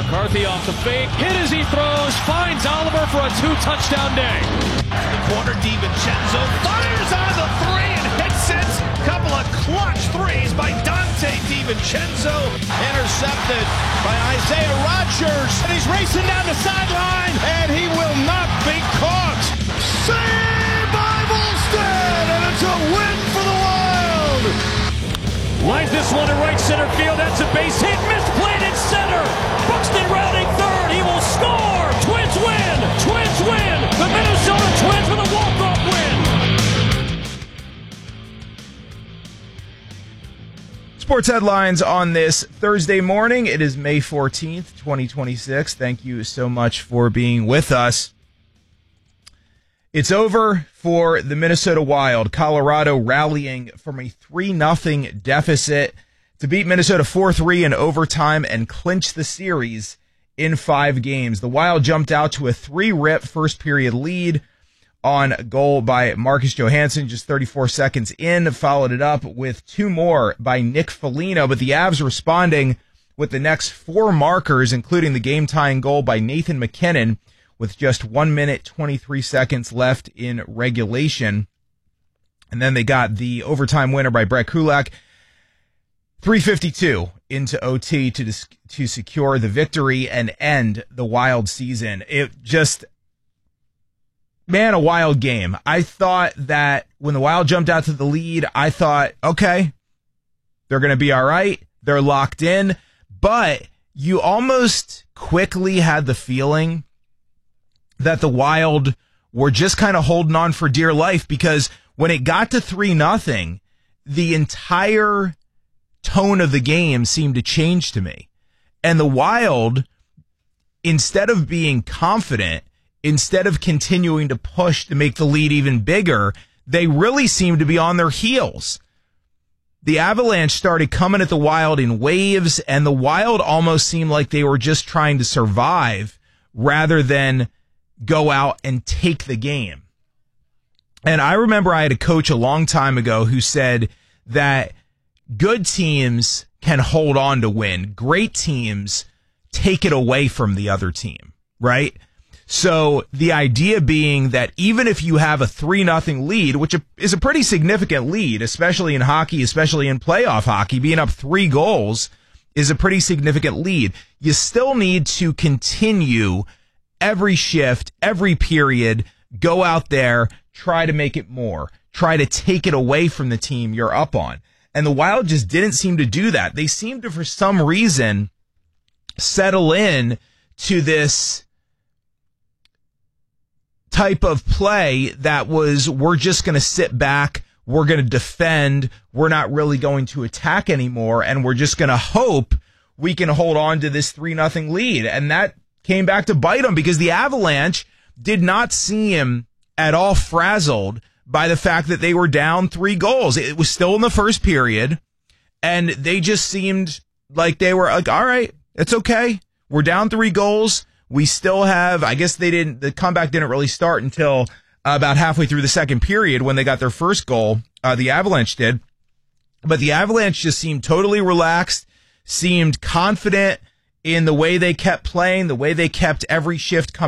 McCarthy off the fake, hit as he throws, finds Oliver for a 2-touchdown day. The corner, DiVincenzo fires on the three and hits it. Couple of clutch threes by Dante DiVincenzo. Intercepted by Isaiah Rodgers. And he's racing down the sideline, and he will not be caught. Saved by Volstead, and it's a win for the Wild. Lines this one to right center field. That's a base hit. Misplayed in center. Buxton rounding third. He will score. Twins win. Twins win. The Minnesota Twins with a walk-off win. Sports headlines on this Thursday morning. It is May 14th, 2026. Thank you so much for being with us. It's over for the Minnesota Wild. Colorado rallying from a 3-0 deficit to beat Minnesota 4-3 in overtime and clinch the series in 5 games. The Wild jumped out to a 3-rip first period lead on a goal by Marcus Johansson just 34 seconds in, followed it up with 2 more by Nick Foligno, but the Avs responding with the next 4 markers, including the game-tying goal by Nathan MacKinnon, with just 1 minute, 23 seconds left in regulation. And then they got the overtime winner by Brett Kulak, 3:52 into OT to secure the victory and end the Wild season. It just, man, a wild game. I thought that when the Wild jumped out to the lead, I thought, okay, they're going to be all right. They're locked in. But you almost quickly had the feeling that the Wild were just kind of holding on for dear life, because when it got to 3-0, the entire tone of the game seemed to change to me. And the Wild, instead of being confident, instead of continuing to push to make the lead even bigger, they really seemed to be on their heels. The Avalanche started coming at the Wild in waves, and the Wild almost seemed like they were just trying to survive rather than go out and take the game. And I remember I had a coach a long time ago who said that good teams can hold on to win. Great teams take it away from the other team, right? So the idea being that even if you have a 3-0 lead, which is a pretty significant lead, especially in hockey, especially in playoff hockey, being up 3 goals is a pretty significant lead. You still need to continue every shift, every period, go out there, try to make it more, try to take it away from the team you're up on. And the Wild just didn't seem to do that. They seemed to, for some reason, settle in to this type of play that was, we're just going to sit back, we're going to defend, we're not really going to attack anymore, and we're just going to hope we can hold on to this 3-0 lead. And that came back to bite them, because the Avalanche did not seem at all frazzled by the fact that they were down 3 goals. It was still in the first period, and they just seemed like they were like, all right, it's okay. We're down 3 goals. We still have, I guess the comeback didn't really start until about halfway through the second period when they got their first goal. The Avalanche did. But the Avalanche just seemed totally relaxed, seemed confident in the way they kept playing, the way they kept every shift coming.